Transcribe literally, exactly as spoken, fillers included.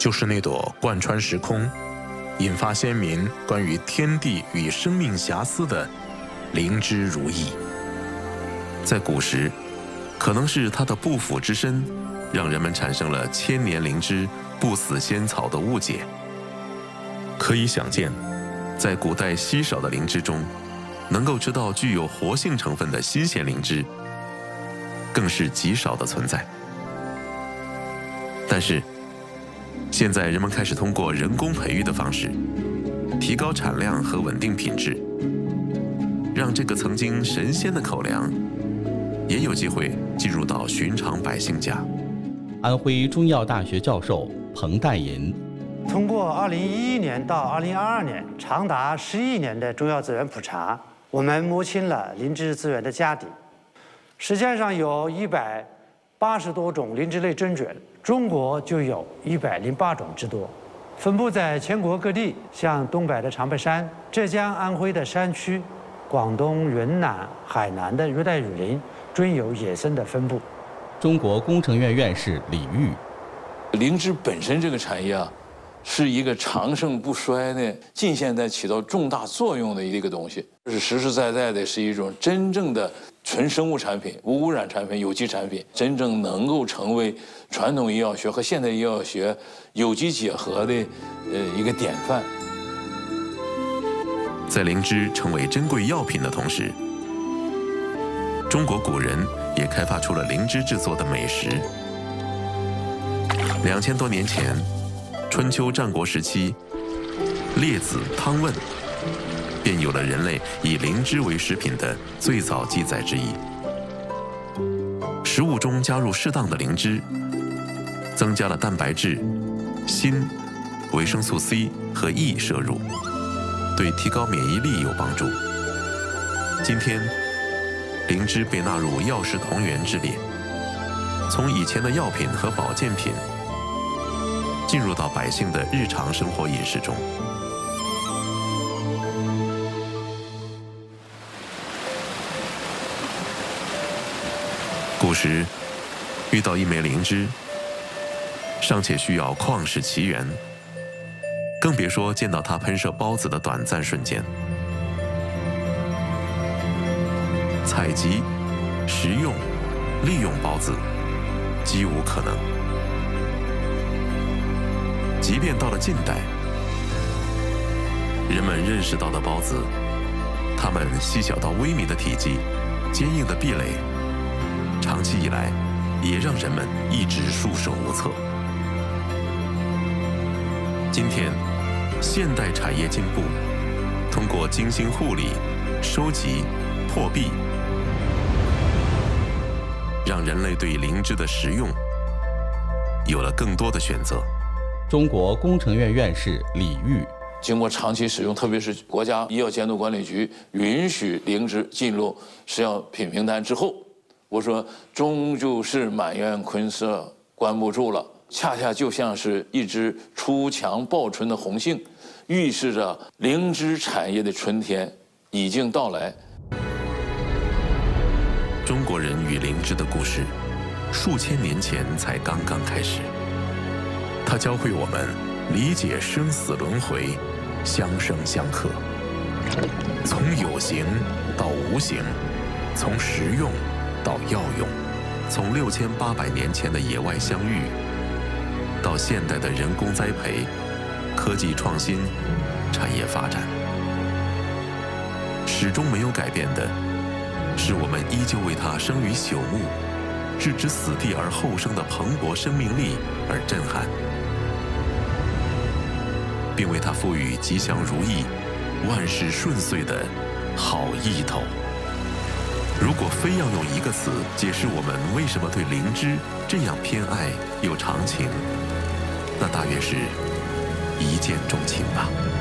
就是那朵贯穿时空、引发先民关于天地与生命遐思的灵芝如意。在古时，可能是它的不腐之身，让人们产生了千年灵芝不死仙草的误解。可以想见，在古代稀少的灵芝中，能够知道具有活性成分的新鲜灵芝，更是极少的存在。但是，现在人们开始通过人工培育的方式，提高产量和稳定品质，让这个曾经神仙的口粮，也有机会进入到寻常百姓家。 安徽中医药大学教授彭代银， 通过二零一一年到二零二二年长达十亿年的中药资源普查，我们摸清了灵芝资源的家底。世界上有一百八十多种灵芝类真菌，中国就有一百零八种之多，分布在全国各地，像东北的长白山、浙江、安徽的山区、广东、云南、海南的热带雨林，均有野生的分布。 中国工程院院士李玉， 灵芝本身这个产业啊，是一个长盛不衰的，近现代起到重大作用的一个东西，是实实在在的是一种真正的纯生物产品、无污染产品、有机产品，真正能够成为传统医药学和现代医药学有机结合的呃一个典范。 在灵芝成为珍贵药品的同时，中国古人也开发出了灵芝制作的美食。两千多年前，春秋战国时期，列子《汤问》便有了人类以灵芝为食品的最早记载之一。食物中加入适当的灵芝，增加了蛋白质、锌、维生素 C 和 E 摄入，对提高免疫力有帮助。今天，灵芝被纳入药食同源之列，从以前的药品和保健品，进入到百姓的日常生活饮食中。古时，遇到一枚灵芝，尚且需要旷世奇缘，更别说见到它喷射孢子的短暂瞬间。采集、食用、利用孢子，几无可能。即便到了近代，人们认识到的孢子，它们细小到微米的体积，坚硬的壁垒，长期以来也让人们一直束手无策。今天，现代产业进步，通过精心护理、收集、破壁，让人类对灵芝的食用有了更多的选择。 中国工程院院士李玉， 经过长期使用，特别是国家医药监督管理局允许灵芝进入食药品名单之后，我说终究是满园春色关不住了，恰恰就像是一只出墙报春的红杏，预示着灵芝产业的春天已经到来。 中国人与灵芝的故事，数千年前才刚刚开始。它教会我们理解生死轮回，相生相克，从有形到无形，从实用到药用，从六千八百年前的野外相遇，到现代的人工栽培、科技创新、产业发展，始终没有改变的，是我们依旧为它生于朽木，置之死地而后生的蓬勃生命力而震撼，并为它赋予吉祥如意、万事顺遂的好意头。如果非要用一个词解释我们为什么对灵芝这样偏爱又长情，那大约是一见钟情吧。